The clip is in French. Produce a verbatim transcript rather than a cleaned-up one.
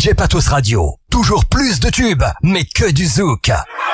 D J Patos Radio. Toujours plus de tubes, mais que du zouk.